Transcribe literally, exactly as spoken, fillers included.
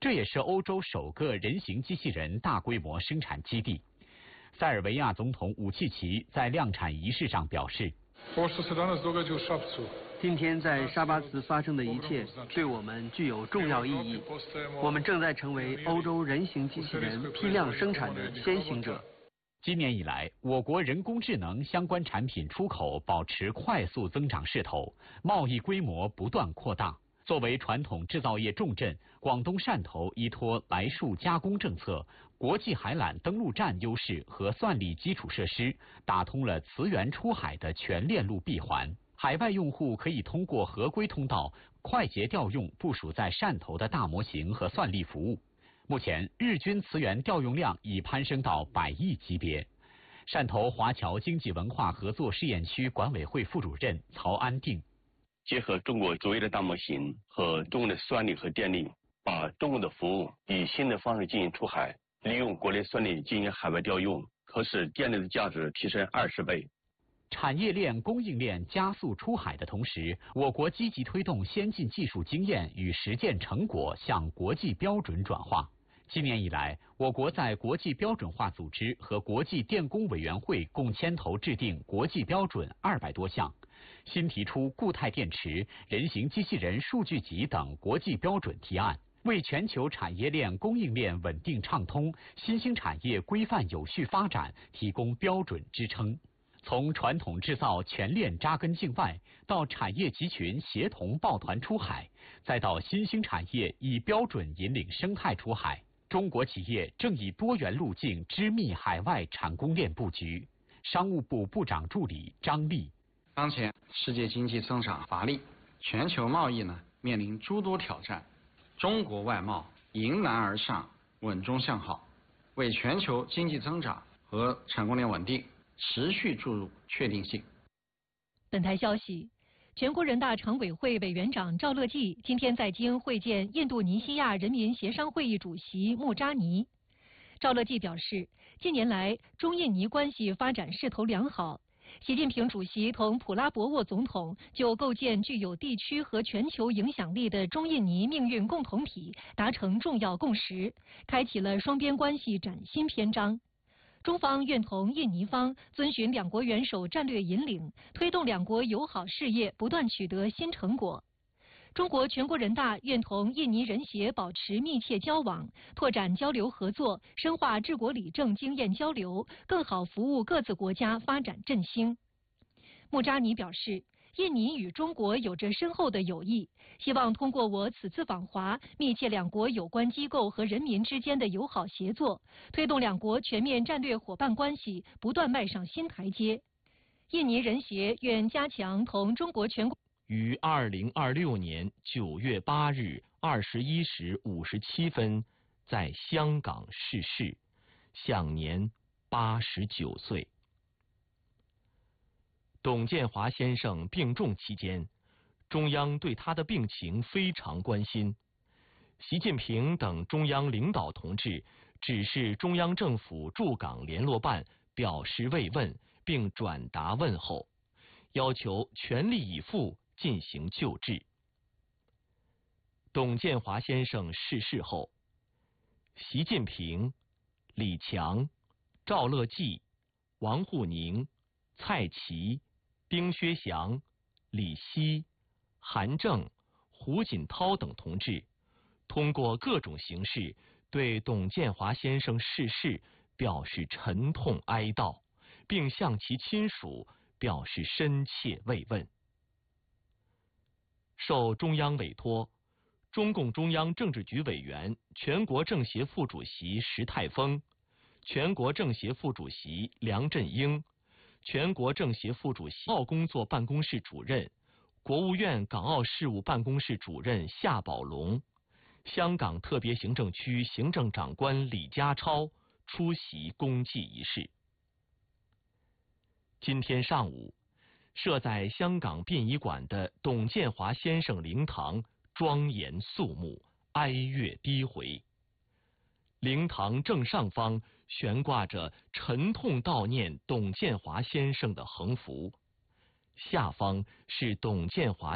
这也是欧洲首个人形机器人大规模生产基地。塞尔维亚总统武契奇在量产仪式上表示。 今天在沙巴茨发生的一切对我们具有重要意义。我们正在成为欧洲人形机器人批量生产的先行者。 今年以来，我国人工智能相关产品出口保持快速增长势头，贸易规模不断扩大。作为传统制造业重镇，广东汕头依托来数加工政策、国际海缆登陆站优势和算力基础设施，打通了磁源出海的全链路闭环。海外用户可以通过合规通道快捷调用部署在汕头的大模型和算力服务。目前，日均磁源调用量已攀升到百亿级别。汕头华侨经济文化合作试验区管委会副主任曹安定。 结合中国卓越的大模型和中国的算力和电力，把中国的服务以新的方式进行出海，利用国内算力进行海外调用，可使电力的价值提升二十倍。 产业链、供应链加速出海的同时，我国积极推动先进技术经验与实践成果向国际标准转化。今年以来，我国在国际标准化组织和国际电工委员会共牵头制定国际标准二百多项，新提出固态电池、人形机器人数据集等国际标准提案，为全球产业链、供应链稳定畅通、新兴产业规范有序发展提供标准支撑。从传统制造全链扎根境外，到产业集群协同抱团出海，再到新兴产业以标准引领生态出海，中国企业正以多元路径织密海外产供链布局。商务部部长助理张力。 当前世界经济增长乏力，全球贸易呢面临诸多挑战，中国外贸迎难而上，稳中向好，为全球经济增长和产供链稳定持续注入确定性。 本台消息，全国人大常委会委员长赵乐际今天在京会见印度尼西亚人民协商会议主席穆扎尼。赵乐际表示，近年来中印尼关系发展势头良好。习近平主席同普拉博沃总统就构建具有地区和全球影响力的中印尼命运共同体达成重要共识，开启了双边关系崭新篇章。中方愿同印尼方遵循两国元首战略引领，推动两国友好事业不断取得新成果。中国全国人大愿同印尼人协保持密切交往，拓展交流合作，深化治国理政经验交流，更好服务各自国家发展振兴。穆扎尼表示，印尼与中国有着深厚的友谊，希望通过我此次访华，密切两国有关机构和人民之间的友好协作，推动两国全面战略伙伴关系不断迈上新台阶。印尼人协愿加强同中国全国于二零二六年九月八日二十一时五十七分在香港逝世，享年八十九岁。董建华先生病重期间，中央对他的病情非常关心。习近平等中央领导同志指示中央政府驻港联络办表示慰问，并转达问候，要求全力以赴进行救治。董建华先生逝世后，习近平、李强、赵乐际、王沪宁、蔡奇、丁薛祥、李希、韩正、胡锦涛等同志通过各种形式对董建华先生逝世表示沉痛哀悼，并向其亲属表示深切慰问。受中央委托，中共中央政治局委员、全国政协副主席石泰峰、全国政协副主席梁振英、全国政协副主席澳工作办公室主任、国务院港澳事务办公室主任夏宝龙、香港特别行政区行政长官李家超出席公祭仪式。今天上午，设在香港殡仪馆的董建华先生灵堂庄严肃穆，哀乐低回。灵堂正上方悬挂着沉痛悼念董建华先生的横幅，下方是董建华